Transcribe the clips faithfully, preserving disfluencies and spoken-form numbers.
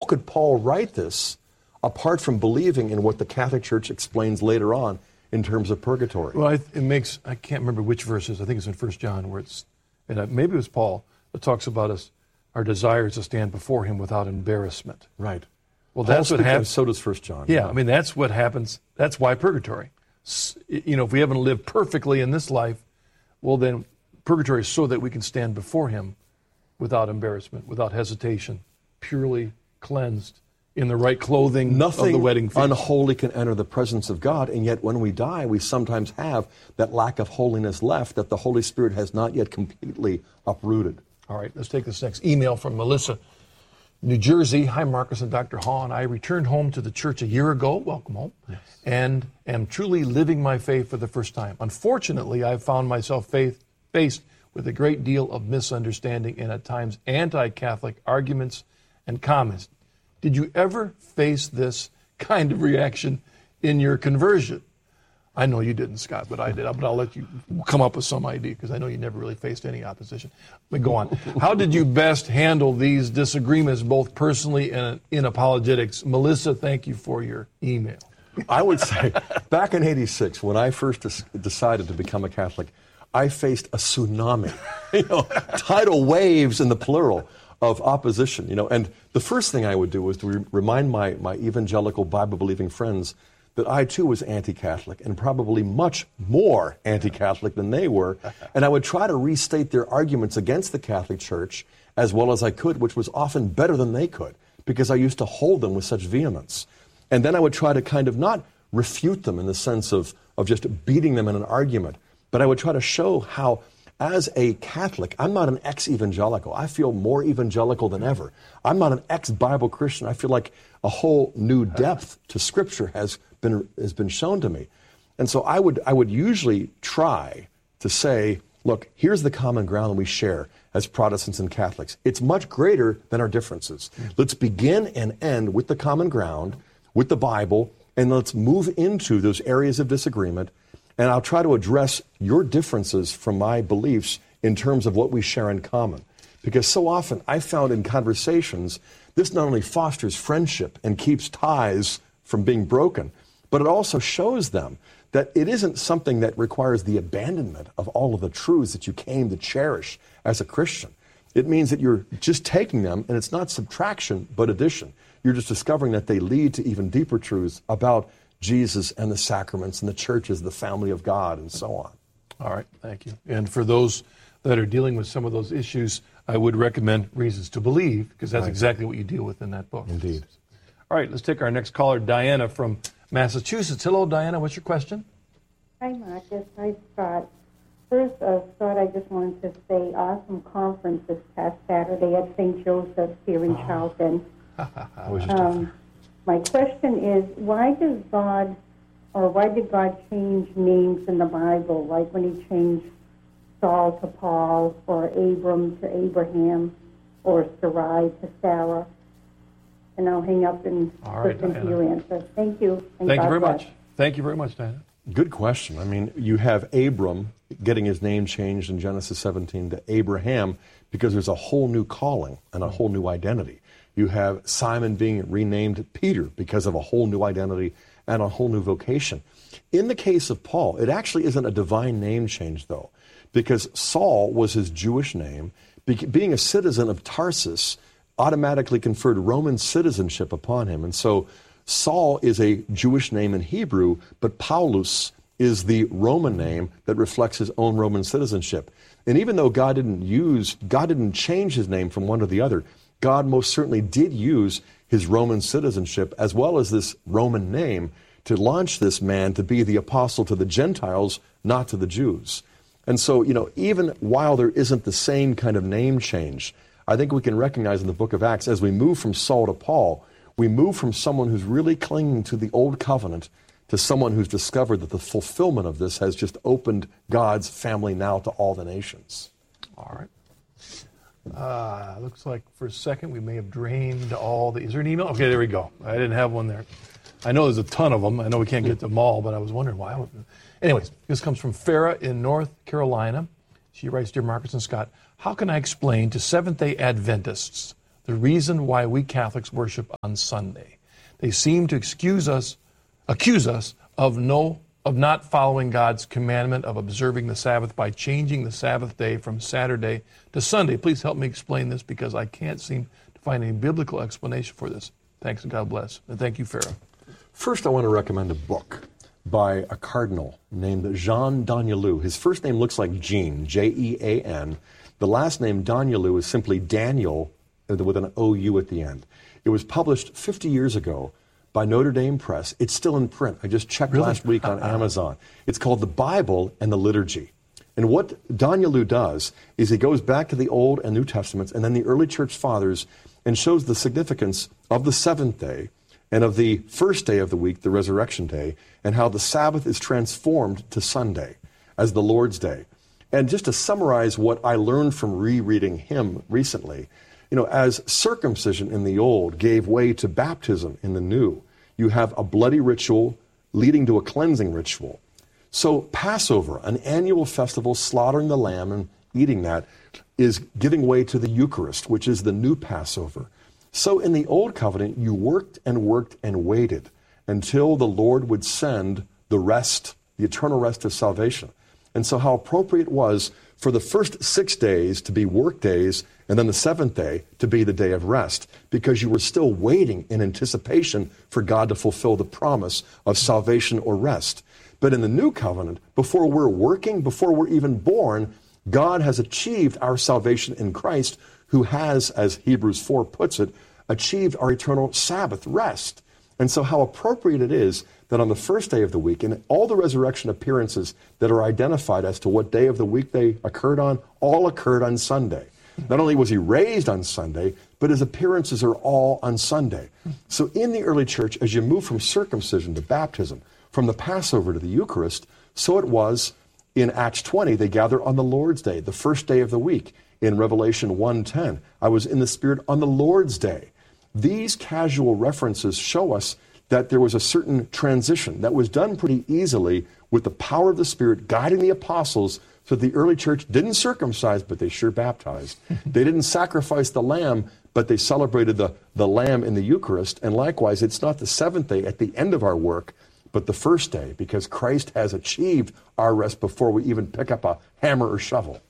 could Paul write this apart from believing in what the Catholic Church explains later on in terms of purgatory? Well, it makes, I can't remember which verses, I think it's in First John, where it's, and maybe it was Paul, that talks about us, our desire to stand before him without embarrassment. Right. Well, that's what happens. So does First John. Yeah, I mean, that's what happens. That's why purgatory. You know, if we haven't lived perfectly in this life, well, then purgatory is so that we can stand before him without embarrassment, without hesitation, purely cleansed, in the right clothing Nothing of the wedding feast. Unholy can enter the presence of God, and yet when we die, we sometimes have that lack of holiness left that the Holy Spirit has not yet completely uprooted. All right, let's take this next email from Melissa, New Jersey. Hi, Marcus and Doctor Hahn. I returned home to the church a year ago, welcome home, yes, and am truly living my faith for the first time. Unfortunately, I've found myself faith, faced with a great deal of misunderstanding and at times anti-Catholic arguments and comments. Did you ever face this kind of reaction in your conversion? I know you didn't, Scott, but I did. But I'll let you come up with some idea because I know you never really faced any opposition. But go on. How did you best handle these disagreements, both personally and in apologetics? Melissa, thank you for your email. I would say back in eighty-six, when I first des- decided to become a Catholic, I faced a tsunami, you know, tidal waves in the plural of opposition, you know. And the first thing I would do was to re- remind my, my evangelical Bible-believing friends that I, too, was anti-Catholic and probably much more anti-Catholic than they were. And I would try to restate their arguments against the Catholic Church as well as I could, which was often better than they could, because I used to hold them with such vehemence. And then I would try to kind of not refute them in the sense of, of just beating them in an argument, but I would try to show how, as a Catholic, I'm not an ex-evangelical. I feel more evangelical than ever. I'm not an ex-Bible Christian. I feel like a whole new depth to Scripture has been has been shown to me. And so I would I would usually try to say, look, here's the common ground that we share as Protestants and Catholics. It's much greater than our differences. Let's begin and end with the common ground, with the Bible, and let's move into those areas of disagreement. And I'll try to address your differences from my beliefs in terms of what we share in common. Because so often I found in conversations, this not only fosters friendship and keeps ties from being broken, but it also shows them that it isn't something that requires the abandonment of all of the truths that you came to cherish as a Christian. It means that you're just taking them, and it's not subtraction, but addition. You're just discovering that they lead to even deeper truths about Jesus and the sacraments and the church as the family of God and so on. All right, thank you. And for those that are dealing with some of those issues, I would recommend Reasons to Believe, because that's right. exactly what you deal with in that book. Indeed. All right, let's take our next caller, Diana from Massachusetts. Hello, Diana. What's your question? Hi, Marcus. Hi, Scott. First, uh, Scott, I just wanted to say awesome conference this past Saturday at Saint Joseph's here in oh. Charlton. um, my question is, why does God, or why did God change names in the Bible, like when he changed Saul to Paul, or Abram to Abraham, or Sarai to Sarah? And I'll hang up and All right, listen to your answer. Thank you. Thank God you very bless. much. Thank you very much, Diana. Good question. I mean, you have Abram getting his name changed in Genesis seventeen to Abraham because there's a whole new calling and a whole new identity. You have Simon being renamed Peter because of a whole new identity and a whole new vocation. In the case of Paul, it actually isn't a divine name change, though, because Saul was his Jewish name. Be- being a citizen of Tarsus automatically conferred Roman citizenship upon him. And so Saul is a Jewish name in Hebrew, but Paulus is the Roman name that reflects his own Roman citizenship. And even though God didn't use, God didn't change his name from one to the other, God most certainly did use his Roman citizenship as well as this Roman name to launch this man to be the apostle to the Gentiles, not to the Jews. And so, you know, even while there isn't the same kind of name change, I think we can recognize in the book of Acts, as we move from Saul to Paul, we move from someone who's really clinging to the old covenant to someone who's discovered that the fulfillment of this has just opened God's family now to all the nations. All right. Uh, looks like for a second we may have drained all the... Is there an email? Okay, there we go. I didn't have one there. I know there's a ton of them. I know we can't get to them all, but I was wondering why. Anyways, this comes from Farah in North Carolina. She writes, Dear Marcus and Scott, how can I explain to Seventh-day Adventists the reason why we Catholics worship on Sunday. They seem to excuse us, accuse us of no of not following God's commandment of observing the Sabbath by changing the Sabbath day from Saturday to Sunday. Please help me explain this because I can't seem to find any biblical explanation for this. Thanks and God bless. And thank you, Pharaoh. First, I want to recommend a book by a cardinal named Jean Danielou. His first name looks like Jean, J E A N. The last name, Danielou, is simply Daniel with an O U at the end. It was published fifty years ago by Notre Dame Press. It's still in print. I just checked really? last week on Amazon. It's called The Bible and the Liturgy. And what Danielou does is he goes back to the Old and New Testaments and then the early church fathers and shows the significance of the seventh day and of the first day of the week, the resurrection day, and how the Sabbath is transformed to Sunday as the Lord's Day. And just to summarize what I learned from rereading him recently, you know, as circumcision in the old gave way to baptism in the new, you have a bloody ritual leading to a cleansing ritual. So Passover, an annual festival, slaughtering the lamb and eating that, is giving way to the Eucharist, which is the new Passover. So in the Old Covenant, you worked and worked and waited until the Lord would send the rest, the eternal rest of salvation. And so how appropriate it was for the first six days to be work days and then the seventh day to be the day of rest, because you were still waiting in anticipation for God to fulfill the promise of salvation or rest. But in the new covenant, before we're working, before we're even born, God has achieved our salvation in Christ, who has, as Hebrews four puts it, achieved our eternal Sabbath rest. And so how appropriate it is that on the first day of the week, and all the resurrection appearances that are identified as to what day of the week they occurred on, all occurred on Sunday. Not only was he raised on Sunday, but his appearances are all on Sunday. So in the early church, as you move from circumcision to baptism, from the Passover to the Eucharist, so it was in Acts twenty, they gather on the Lord's Day, the first day of the week. In Revelation one ten, I was in the Spirit on the Lord's Day. These casual references show us that there was a certain transition that was done pretty easily with the power of the Spirit guiding the apostles, so the early church didn't circumcise, but they sure baptized. They didn't sacrifice the lamb, but they celebrated the, the lamb in the Eucharist. And likewise, it's not the seventh day at the end of our work, but the first day, because Christ has achieved our rest before we even pick up a hammer or shovel.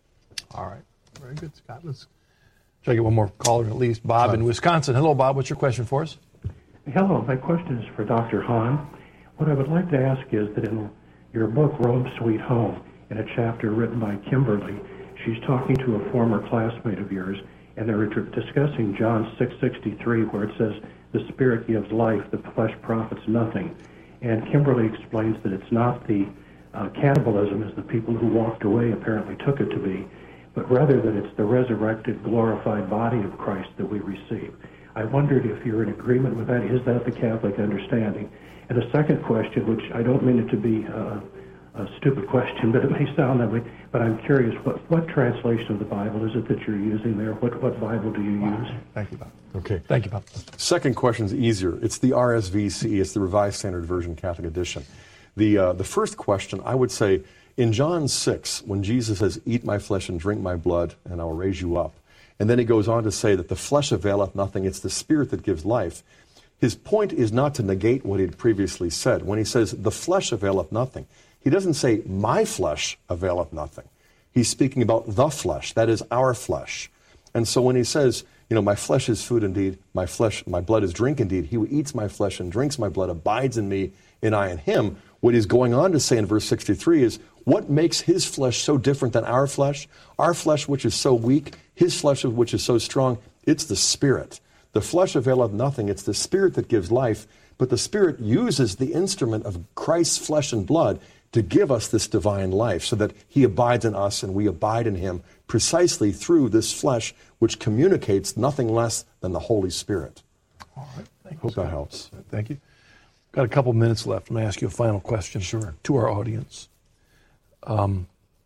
All right. Very good, Scott. Let's try to get one more caller at least. Bob Hi. in Wisconsin. Hello, Bob. What's your question for us? Hello. My question is for Doctor Hahn. What I would like to ask is that in your book, Rome Sweet Home, in a chapter written by Kimberly, she's talking to a former classmate of yours, and they're discussing John six sixty-three, where it says, the Spirit gives life, the flesh profits nothing. And Kimberly explains that it's not the uh, cannibalism as the people who walked away apparently took it to be, but rather that it's the resurrected, glorified body of Christ that we receive. I wondered if you're in agreement with that. Is that the Catholic understanding? And a second question, which I don't mean it to be uh, a stupid question, but it may sound that way, but I'm curious, what, what translation of the Bible is it that you're using there? What, what Bible do you use? Thank you, Bob. Okay. Thank you, Bob. Second question's easier. It's the R S V C. It's the Revised Standard Version Catholic Edition. The, uh, the first question, I would say, in John six, when Jesus says, eat my flesh and drink my blood, and I will raise you up, and then he goes on to say that the flesh availeth nothing, it's the Spirit that gives life. His point is not to negate what he had previously said. When he says, the flesh availeth nothing, he doesn't say, my flesh availeth nothing. He's speaking about the flesh, that is our flesh. And so when he says, you know, my flesh is food indeed, my flesh, my blood is drink indeed, he who eats my flesh and drinks my blood abides in me, and I in him. What he's going on to say in verse sixty-three is, what makes his flesh so different than our flesh? Our flesh, which is so weak, his flesh, which is so strong, it's the Spirit. The flesh availeth nothing. It's the Spirit that gives life, but the Spirit uses the instrument of Christ's flesh and blood to give us this divine life so that he abides in us and we abide in him precisely through this flesh, which communicates nothing less than the Holy Spirit. All right. Thank you. Hope that helps. Thank you. Got a couple minutes left. Let me ask you a final question. Sure. To our audience. Um,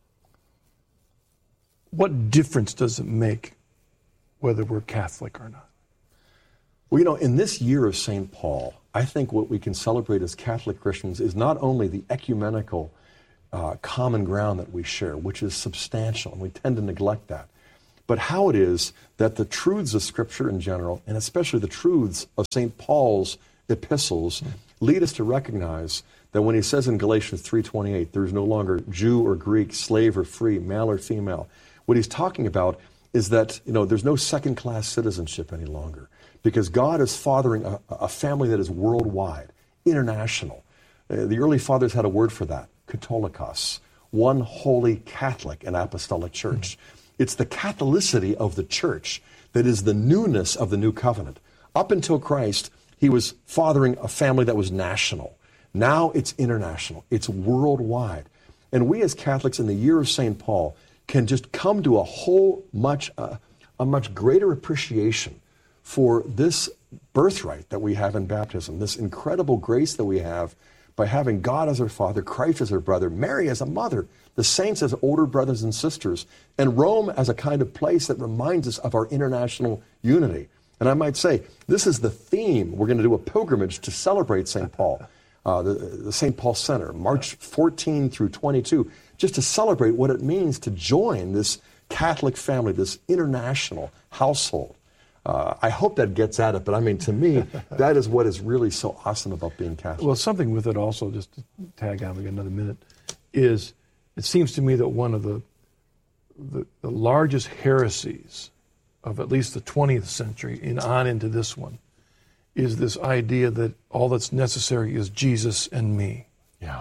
what difference does it make whether we're Catholic or not? Well, you know, in this year of Saint Paul, I think what we can celebrate as Catholic Christians is not only the ecumenical uh, common ground that we share, which is substantial, and we tend to neglect that, but how it is that the truths of Scripture in general, and especially the truths of Saint Paul's epistles, lead us to recognize that when he says in Galatians three twenty-eight, there is no longer Jew or Greek, slave or free, male or female, what he's talking about is that, you know, there's no second-class citizenship any longer, because God is fathering a, a family that is worldwide, international. Uh, the early fathers had a word for that, Katholikos, one holy Catholic and apostolic church. Mm-hmm. It's the Catholicity of the church that is the newness of the new covenant. Up until Christ, he was fathering a family that was national. Now it's international. It's worldwide. And we as Catholics in the year of Saint Paul can just come to a whole much, uh, a much greater appreciation for this birthright that we have in baptism, this incredible grace that we have by having God as our Father, Christ as our brother, Mary as a mother, the saints as older brothers and sisters, and Rome as a kind of place that reminds us of our international unity. And I might say, this is the theme. We're going to do a pilgrimage to celebrate Saint Paul, uh, the, the Saint Paul Center, March fourteenth through twenty-two, just to celebrate what it means to join this Catholic family, this international household. Uh, I hope that gets at it, but I mean, to me, that is what is really so awesome about being Catholic. Well, something with it also, just to tag on, we got another minute, is it seems to me that one of the, the, the largest heresies of at least the twentieth century and on into this one is this idea that all that's necessary is Jesus and me. Yeah.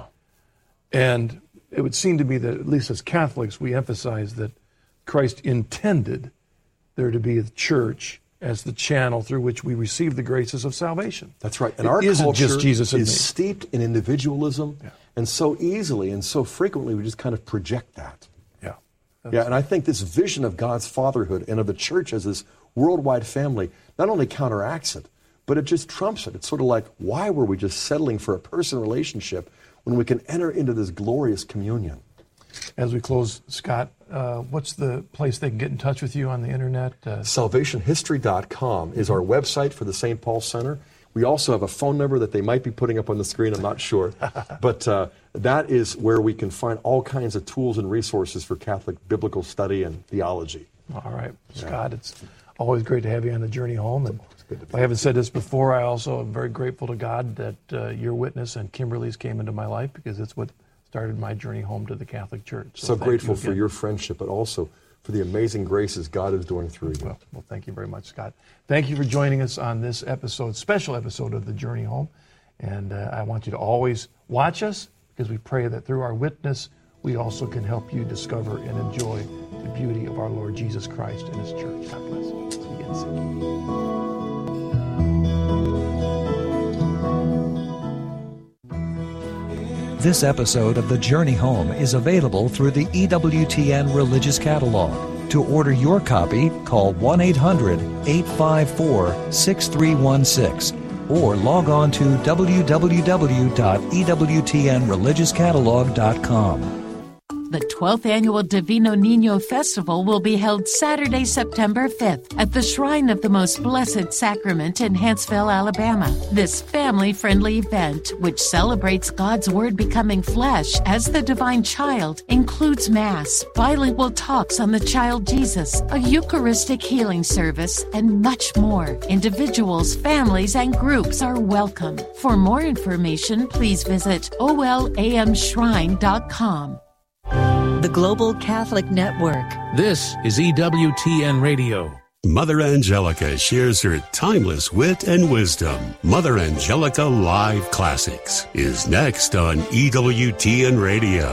And it would seem to me that, at least as Catholics, we emphasize that Christ intended there to be a church as the channel through which we receive the graces of salvation. That's right. And it our isn't culture just Jesus and is me. steeped in individualism, yeah. and so easily and so frequently we just kind of project that. Yeah. Yeah, and I think this vision of God's fatherhood and of the church as this worldwide family not only counteracts it, but it just trumps it. It's sort of like, why were we just settling for a person relationship when we can enter into this glorious communion? As we close, Scott, uh, what's the place they can get in touch with you on the internet? Uh, salvation history dot com is our website for the Saint Paul Center. We also have a phone number that they might be putting up on the screen, I'm not sure. But uh, that is where we can find all kinds of tools and resources for Catholic biblical study and theology. All right. Scott, yeah. It's always great to have you on the journey home. And I haven't said this before, I also am very grateful to God that uh, your witness and Kimberly's came into my life, because it's what started my journey home to the Catholic Church. So, so grateful you for your friendship, but also for the amazing graces God is doing through you. Well, well, thank you very much, Scott. Thank you for joining us on this episode, special episode of The Journey Home. And uh, I want you to always watch us, because we pray that through our witness, we also can help you discover and enjoy the beauty of our Lord Jesus Christ and His church. God bless you. See you again soon. This episode of The Journey Home is available through the E W T N Religious Catalog. To order your copy, call one eight hundred, eight five four, six three one six or log on to w w w dot e w t n religious catalog dot com. The twelfth Annual Divino Niño Festival will be held Saturday, September fifth at the Shrine of the Most Blessed Sacrament in Huntsville, Alabama. This family-friendly event, which celebrates God's Word becoming flesh as the divine child, includes Mass, bilingual talks on the child Jesus, a Eucharistic healing service, and much more. Individuals, families, and groups are welcome. For more information, please visit o l a m shrine dot com. The Global Catholic Network. This is E W T N Radio. Mother Angelica shares her timeless wit and wisdom. Mother Angelica Live Classics is next on E W T N Radio.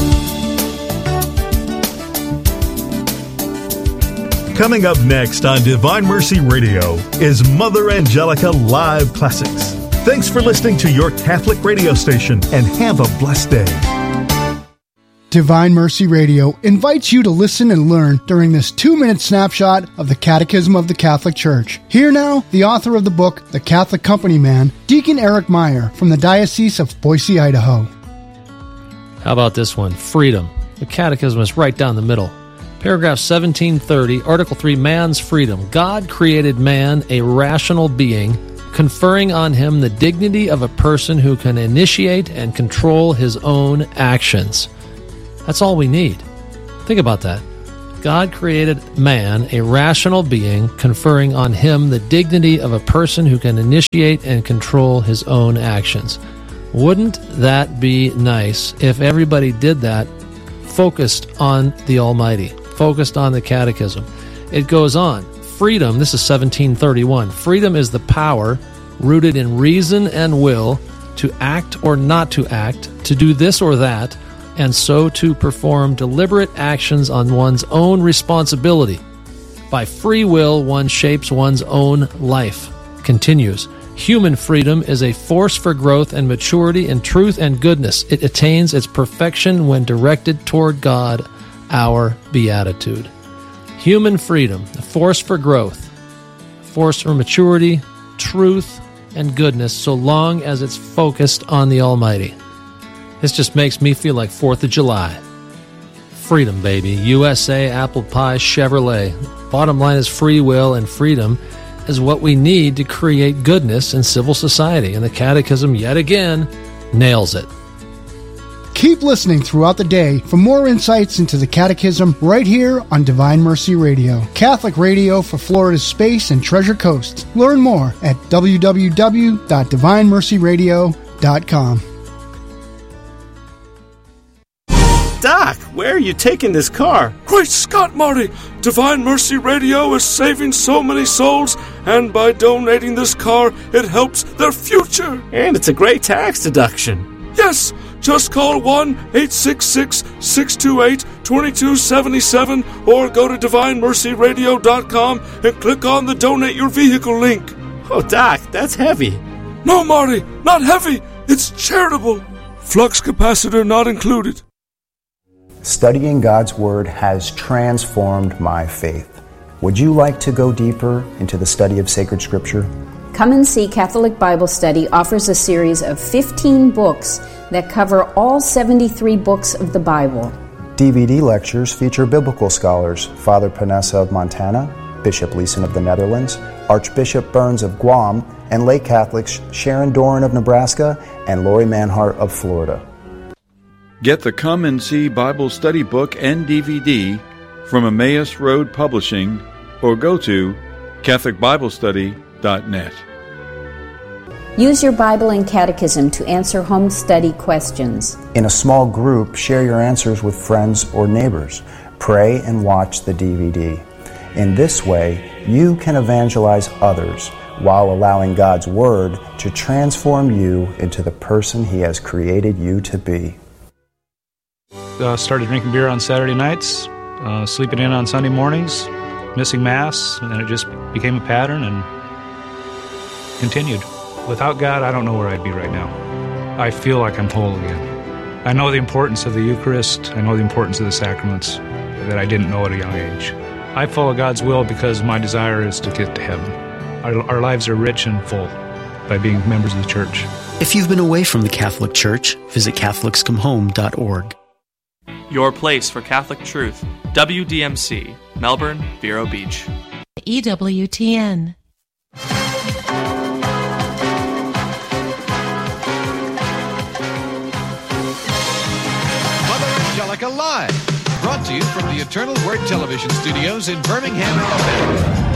Coming up next on Divine Mercy Radio is Mother Angelica Live Classics. Thanks for listening to your Catholic radio station, and have a blessed day. Divine Mercy Radio invites you to listen and learn during this two-minute snapshot of the Catechism of the Catholic Church. Here now, the author of the book, The Catholic Company Man, Deacon Eric Meyer from the Diocese of Boise, Idaho. How about this one? Freedom. The Catechism is right down the middle. Paragraph seventeen thirty, Article three, Man's Freedom. God created man a rational being, conferring on him the dignity of a person who can initiate and control his own actions. That's all we need. Think about that. God created man, a rational being, conferring on him the dignity of a person who can initiate and control his own actions. Wouldn't that be nice if everybody did that, focused on the Almighty, focused on the Catechism? It goes on. Freedom, this is seventeen thirty-one. Freedom is the power rooted in reason and will to act or not to act, to do this or that, and so to perform deliberate actions on one's own responsibility. By free will, one shapes one's own life. Continues. Human freedom is a force for growth and maturity in truth and goodness. It attains its perfection when directed toward God, our beatitude. Human freedom, a force for growth, a force for maturity, truth, and goodness, so long as it's focused on the Almighty. This just makes me feel like fourth of July. Freedom, baby. U S A, apple pie, Chevrolet. Bottom line is free will, and freedom is what we need to create goodness in civil society. And the Catechism, yet again, nails it. Keep listening throughout the day for more insights into the Catechism right here on Divine Mercy Radio, Catholic radio for Florida's Space and Treasure Coast. Learn more at w w w dot divine mercy radio dot com. Doc, where are you taking this car? Great Scott, Marty! Divine Mercy Radio is saving so many souls, and by donating this car, it helps their future. And it's a great tax deduction. Yes! Just call one eight six six, six two eight, two two seven seven or go to divine mercy radio dot com and click on the Donate Your Vehicle link. Oh, Doc, that's heavy. No, Marty, not heavy. It's charitable. Flux capacitor not included. Studying God's Word has transformed my faith. Would you like to go deeper into the study of sacred Scripture? Come and See Catholic Bible Study offers a series of fifteen books that cover all seventy-three books of the Bible. D V D lectures feature biblical scholars Father Panessa of Montana, Bishop Leeson of the Netherlands, Archbishop Burns of Guam, and lay Catholics Sharon Doran of Nebraska and Lori Manhart of Florida. Get the Come and See Bible Study book and D V D from Emmaus Road Publishing or go to catholic bible study dot net. Use your Bible and Catechism to answer home study questions. In a small group, share your answers with friends or neighbors. Pray and watch the D V D. In this way, you can evangelize others while allowing God's Word to transform you into the person He has created you to be. Uh, started drinking beer on Saturday nights, uh, sleeping in on Sunday mornings, missing Mass, and then it just became a pattern and continued. Without God, I don't know where I'd be right now. I feel like I'm whole again. I know the importance of the Eucharist. I know the importance of the sacraments that I didn't know at a young age. I follow God's will because my desire is to get to heaven. Our, our lives are rich and full by being members of the Church. If you've been away from the Catholic Church, visit catholics come home dot org. Your place for Catholic truth. W D M C, Melbourne, Vero Beach. E W T N. Angelica Live, brought to you from the Eternal Word Television Studios in Birmingham, Alabama.